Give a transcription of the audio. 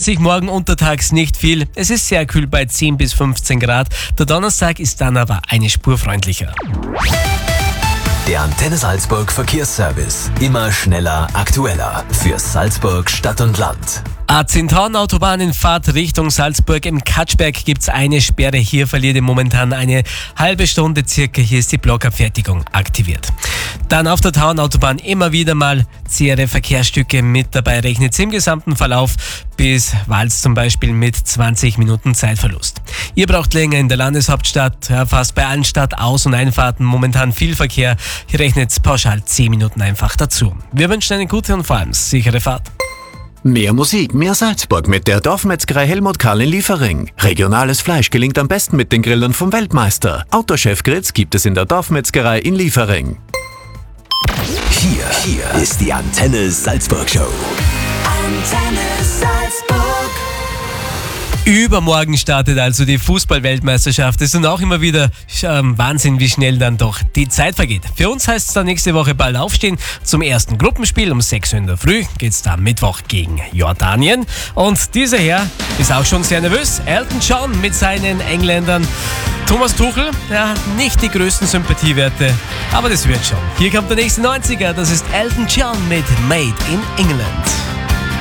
sich morgen untertags nicht viel. Es ist sehr kühl bei 10 bis 15 Grad. Der Donnerstag ist dann aber eine Spur freundlicher. Der Antenne Salzburg Verkehrsservice. Immer schneller, aktueller. Für Salzburg Stadt und Land. A10 Autobahn in Fahrt Richtung Salzburg. Im Katschberg gibt's eine Sperre. Hier verliert ihr momentan eine halbe Stunde circa. Hier ist die Blockabfertigung aktiviert. Dann auf der Autobahn immer wieder mal zähere Verkehrsstücke mit dabei. Rechnet im gesamten Verlauf bis Wals zum Beispiel mit 20 Minuten Zeitverlust. Ihr braucht länger in der Landeshauptstadt. Ja, fast bei allen Stadt-Aus- und Einfahrten momentan viel Verkehr. Hier rechnet pauschal 10 Minuten einfach dazu. Wir wünschen eine gute und vor allem sichere Fahrt. Mehr Musik, mehr Salzburg mit der Dorfmetzgerei Helmut Karl in Liefering. Regionales Fleisch gelingt am besten mit den Grillern vom Weltmeister. Autochef Gritz gibt es in der Dorfmetzgerei in Liefering. Hier ist die Antenne Salzburg Show. Antenne Salzburg. Übermorgen startet also die Fußball-Weltmeisterschaft. Es ist auch immer wieder Wahnsinn, wie schnell dann doch die Zeit vergeht. Für uns heißt es dann nächste Woche bald aufstehen zum ersten Gruppenspiel. Um 6 Uhr in der Früh geht's da am Mittwoch gegen Jordanien. Und dieser Herr ist auch schon sehr nervös. Elton John mit seinen Engländern. Thomas Tuchel, ja, nicht die größten Sympathiewerte, aber das wird schon. Hier kommt der nächste 90er, das ist Elton John mit Made in England.